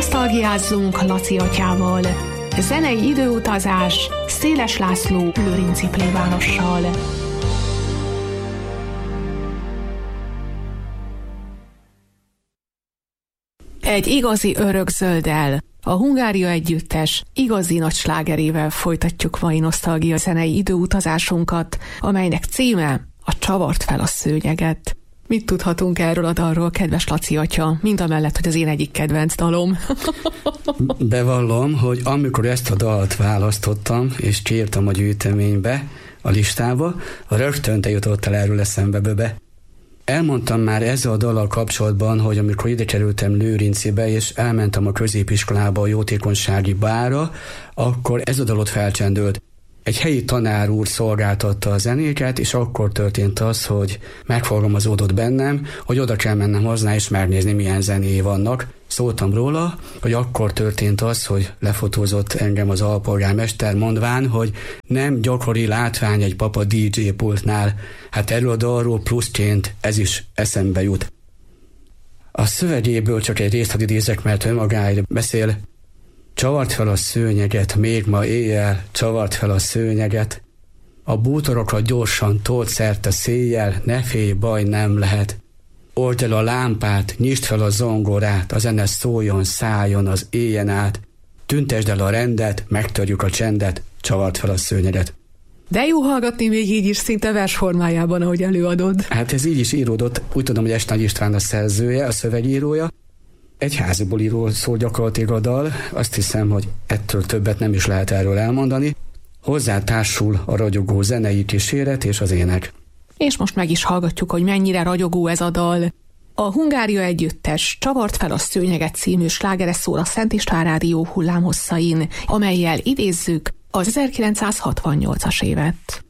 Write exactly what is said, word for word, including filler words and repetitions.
Nosztalgiázzunk Laci atyával. Zenei időutazás Széles László lőrinci plébánossal. Egy igazi örökzölddel, a Hungária Együttes igazi nagy slágerével folytatjuk mai nosztalgia zenei időutazásunkat, amelynek címe a Csavart fel a szőnyeget. Mit tudhatunk erről a dalról, kedves Laci atya, mindamellett, hogy az én egyik kedvenc dalom? Bevallom, hogy amikor ezt a dalt választottam, és kiírtam a gyűjteménybe, a listába, rögtön te jutottál erről eszembe, Böbe. Elmondtam már ezzel a dallal kapcsolatban, hogy amikor ide kerültem Lőrincibe, és elmentem a középiskolába a jótékonysági bárra, akkor ez a dalot felcsendült. Egy helyi tanár úr szolgáltatta a zenéket, és akkor történt az, hogy megfogalmazódott bennem, hogy oda kell mennem hozzá, és megnézni, milyen zenéi vannak. Szóltam róla, hogy akkor történt az, hogy lefotózott engem az alpolgármester, mondván, hogy nem gyakori látvány egy papa dé dzsé pultnál. Hát erről a dalról pluszként ez is eszembe jut. A szövegéből csak egy részt hadd idézek, mert önmagáért beszél. Csavart fel a szőnyeget, még ma éjjel, csavart fel a szőnyeget. A bútorokat gyorsan tolt szerte széjjel, ne félj, baj nem lehet. Old el a lámpát, nyisd fel a zongorát, a zene szóljon, szálljon az éjjen át. Tüntesd el a rendet, megtörjük a csendet, csavart fel a szőnyeget. De jó hallgatni még így is, szinte vers formájában, ahogy előadod. Hát ez így is íródott, úgy tudom, hogy Es Nagy István a szerzője, a szövegírója. Egy házibulíról szól gyakorlatilag a dal, azt hiszem, hogy ettől többet nem is lehet erről elmondani. Hozzá társul a ragyogó zenei kíséret és az ének. És most meg is hallgatjuk, hogy mennyire ragyogó ez a dal. A Hungária Együttes Csavart fel a szőnyeget című slágere szól a Szent István Rádió hullámhosszain, amellyel idézzük az ezerkilencszázhatvannyolcas évet.